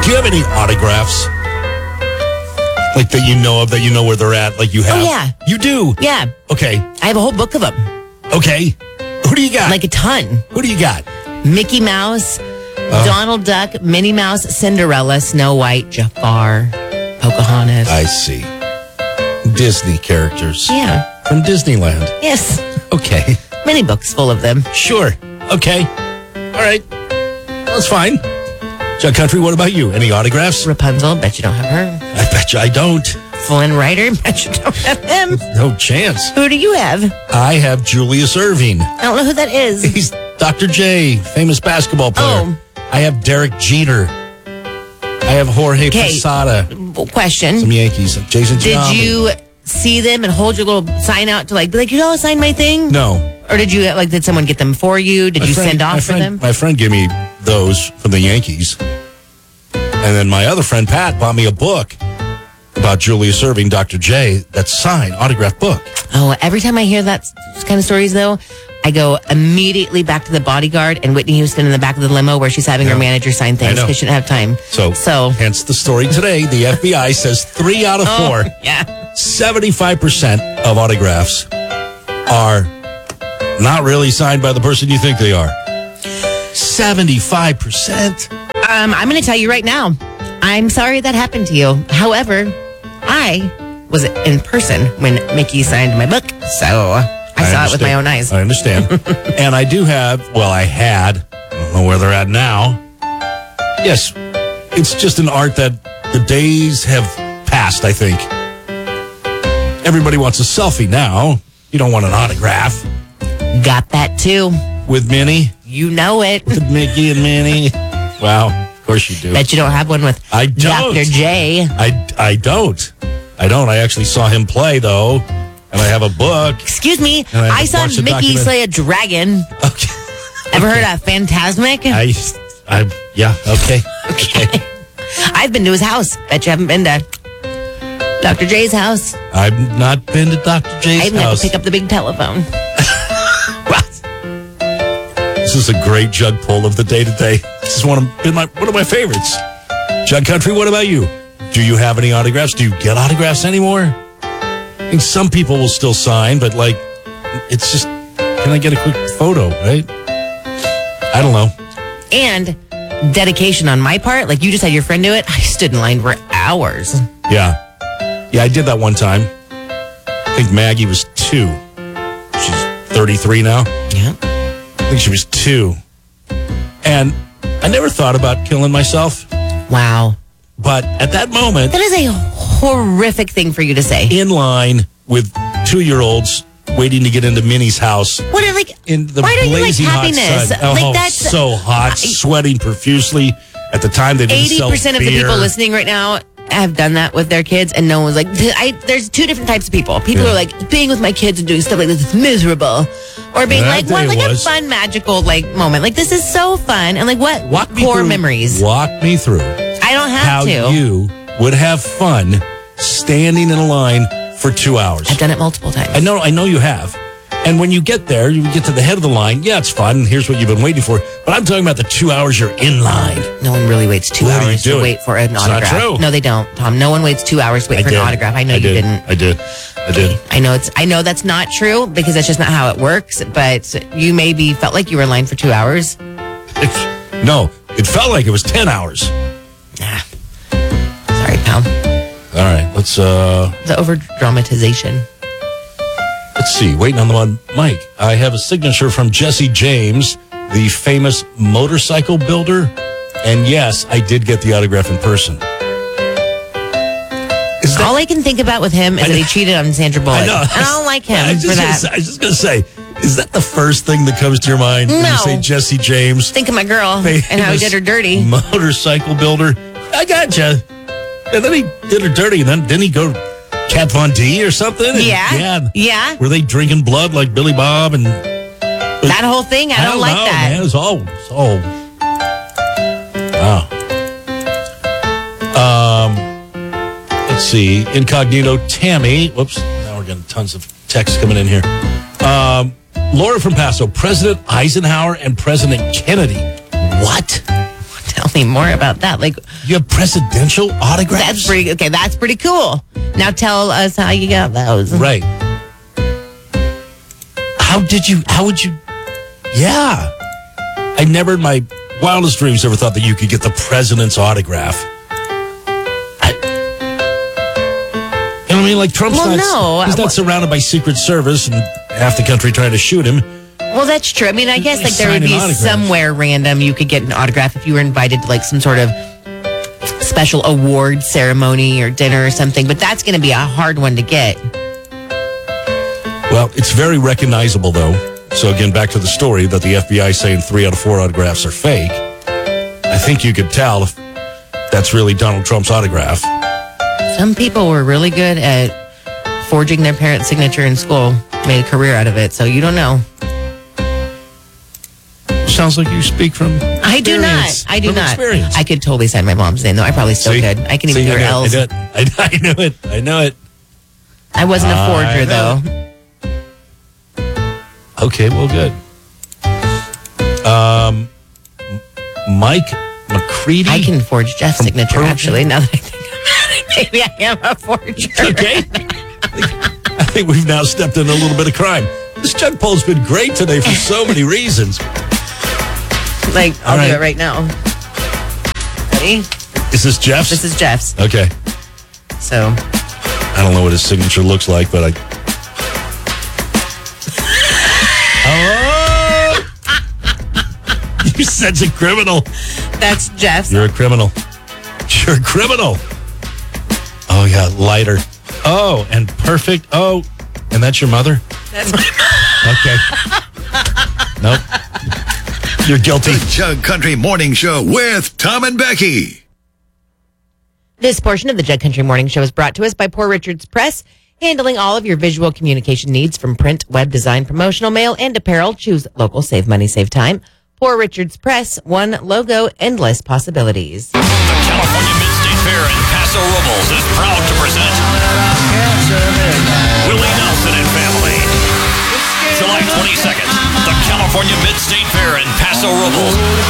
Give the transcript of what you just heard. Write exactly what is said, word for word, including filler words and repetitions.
Do you have any autographs? Like that you know of, that you know where they're at? Like you have? Oh, yeah. You do? Yeah. Okay. I have a whole book of them. Okay. Who do you got? Like a ton. Who do you got? Mickey Mouse, Uh, Donald Duck, Minnie Mouse, Cinderella, Snow White, Jafar, Pocahontas. I see. Disney characters. Yeah. From Disneyland. Yes. Okay. Many books full of them. Sure. Okay. All right. That's fine. Jug Country, what about you? Any autographs? Rapunzel, bet you don't have her. I bet you I don't. Flynn Rider, bet you don't have him. No chance. Who do you have? I have Julius Erving. I don't know who that is. He's Doctor J, famous basketball player. Oh. I have Derek Jeter. I have Jorge Okay. Posada. Question. Some Yankees. Jason Did Giambi. you see them and hold your little sign out to like, be like, you know, sign my thing? No. Or did you, like, did someone get them for you? Did My you friend- send my off for friend- them? My friend gave me those from the Yankees. And then my other friend, Pat, bought me a book about Julius Erving, Doctor J, that's signed, autographed book. Oh, every time I hear that s- kind of stories, though, I go immediately back to The Bodyguard and Whitney Houston in the back of the limo where she's having her manager sign things know. because she didn't have time. So, so hence the story today. The F B I says three out of oh, four, yeah. seventy-five percent of autographs are not really signed by the person you think they are. seventy-five percent. Um, I'm going to tell you right now, I'm sorry that happened to you. However, I was in person when Mickey signed my book, so I, saw it with my own eyes. I understand. And I do have, well, I had, I don't know where they're at now. Yes, it's just an art that the days have passed, I think. Everybody wants a selfie now. You don't want an autograph. Got that too. With Minnie? You know it. With Mickey and Minnie? Wow, of course you do. Bet you don't have one with I don't. Doctor J. I, I don't. I don't. I actually saw him play, though. And I have a book. Excuse me, And I I saw watched the Mickey document- slay a dragon. Okay. Ever heard of Phantasmic? I, I, yeah, okay. Okay. I've been to his house. Bet you haven't been to Doctor J's house. I've not been to Doctor J's I even have house. to pick up the big telephone. This is a great Jug pull of the day today. This is one of been my one of my favorites. Jug Country, what about you? Do you have any autographs? Do you get autographs anymore? I think some people will still sign, but like, it's just, can I get a quick photo, right? I don't know. And dedication on my part, like you just had your friend do it. I stood in line for hours. Yeah. Yeah, I did that one time. I think Maggie was two. She's thirty-three now. Yeah. I think she was two. And I never thought about killing myself. Wow. But at that moment, That is a horrific thing for you to say. in line with two-year-olds waiting to get into Minnie's house What are like? in the why don't you like blazing hot happiness? sun. Oh, Like that's so hot, sweating profusely. At the time, they didn't eighty sell percent of the beer. people listening right now have done that with their kids, and no one's like. I, there's two different types of people. People Yeah. are like being with my kids and doing stuff like this is miserable, or being That like day what, like was. a fun, magical like moment. Like this is so fun, and like what Walk me core through- memories. Walk me through I don't have how to. you would have fun standing in a line for two hours. I've done it multiple times. I know, I know you have. And when you get there, you get to the head of the line. Yeah, it's fun. Here's what you've been waiting for. But I'm talking about the two hours you're in line. No one really waits two What are you hours to doing? wait for an It's not autograph. true. No, they don't, Tom. No one waits two hours to wait I for did. an autograph. I know I you did. didn't. I did. I did. I know it's. I know that's not true because that's just not how it works. But you maybe felt like you were in line for two hours. It- no, it felt like it was ten hours. Nah. Sorry, pal. All right, let's uh The over dramatization. let's see. Waiting on the one mic. I have a signature from Jesse James, the famous motorcycle builder. And yes, I did get the autograph in person. Is that, All I can think about with him is I that he know. cheated on Sandra Bullock. I know. And I don't like him I was for just gonna that. say- I was just going to say, is that the first thing that comes to your mind when No. you say Jesse James? Think of my girl and how he did her dirty. Motorcycle builder. I gotcha. And then he did her dirty, and then didn't he go Kat Von D or something? And- Yeah. yeah. Yeah. Were they drinking blood like Billy Bob and That whole thing, I, don't, like know, that. Man. It's all, it's all. Wow. Um, let's see. Incognito Tammy. Whoops. Now we're getting tons of texts coming in here. Um, Laura from Paso. President Eisenhower and President Kennedy. What? tell me more about that. Like, You have presidential autographs? that's pretty, okay, that's pretty cool. Now tell us how you got those. Right. How did you, how would you, yeah. I never in my wildest dreams ever thought that you could get the president's autograph. I, you know what I mean? Like Trump's Well, not, no. he's not surrounded by Secret Service and half the country trying to shoot him. Well, that's true. I mean, I guess like there would Signing be autographs. somewhere random you could get an autograph if you were invited to like some sort of special award ceremony or dinner or something. But that's going to be a hard one to get. Well, it's very recognizable, though. So again, back to the story that the F B I saying three out of four autographs are fake. I think you could tell if that's really Donald Trump's autograph. Some people were really good at forging their parents' signature in school, made a career out of it. So you don't know. Sounds like you speak from I do not. experience. I do From not. experience. I could totally sign my mom's name, though. I probably still See? could. I can even See, do her I know L's. it, I know it. I, I know it. I know it. I wasn't a I forger, know. though. Okay, well, good. Um, Mike McCready. I can forge Jeff's From signature, Pearl actually, Jam. now that I think about it. Maybe I am a forger. Okay. I think we've now stepped in a little bit of crime. This jug poll's been great today for so many reasons. Like, I'll All right. do it right now. Ready? Is this Jeff's? This is Jeff's. Okay. So, I don't know what his signature looks like, but I. Oh! You said a criminal. that's Jeff's. You're a criminal. You're a criminal. Oh, yeah, lighter. Oh, and perfect. Oh, and that's your mother? That's my Okay. Nope. You're guilty. The Jug Country Morning Show with Tom and Becky. This portion of the Jug Country Morning Show is brought to us by Poor Richard's Press, handling all of your visual communication needs from print, web design, promotional mail, and apparel. Choose local, save money, save time. Poor Richard's Press, one logo, endless possibilities. The California Mid-State Fair in Paso Robles is proud to present Willie Nelson and Family. July twenty-second, the California Mid-State Fair in Paso Robles.